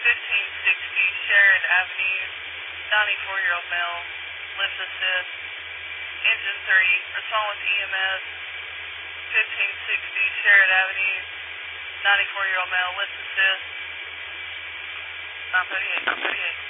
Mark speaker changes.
Speaker 1: 1560 Sherrod Avenue, 94-year-old male, lift assist. Engine 3, respond with EMS. 1560 Sherrod Avenue, 94-year-old male, lift assist. 938, 938.